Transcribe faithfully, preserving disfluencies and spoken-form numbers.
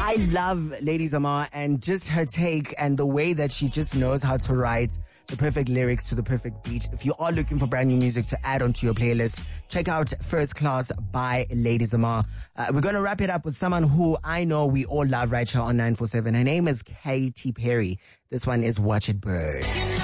I love Lady Zamar and just her take and the way that she just knows how to write the perfect lyrics to the perfect beat. If you are looking for brand new music to add onto your playlist, check out First Class by Lady Zamar. Uh, we're going to wrap it up with someone who I know we all love right here on nine four seven. Her name is Katy Perry. This one is Watch It Burn.